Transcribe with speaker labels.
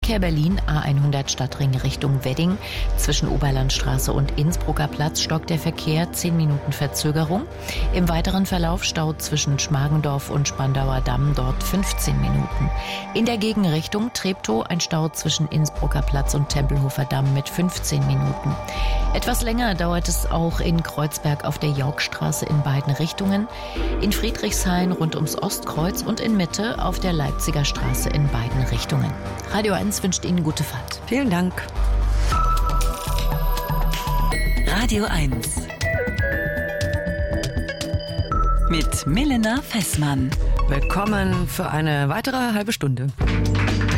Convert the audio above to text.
Speaker 1: Verkehr Berlin, A100 Stadtring Richtung Wedding. Zwischen Oberlandstraße und Innsbrucker Platz stockt der Verkehr, 10 Minuten Verzögerung. Im weiteren Verlauf Stau zwischen Schmargendorf und Spandauer Damm, dort 15 Minuten. In der Gegenrichtung Treptow ein Stau zwischen Innsbrucker Platz und Tempelhofer Damm mit 15 Minuten. Etwas länger dauert es auch in Kreuzberg auf der Jauchstraße in beiden Richtungen, in Friedrichshain rund ums Ostkreuz und in Mitte auf der Leipziger Straße in beiden Richtungen. Radio 1 wünscht Ihnen gute Fahrt.
Speaker 2: Vielen Dank.
Speaker 3: Radio 1 mit Milena Fessmann.
Speaker 2: Willkommen für eine weitere halbe Stunde.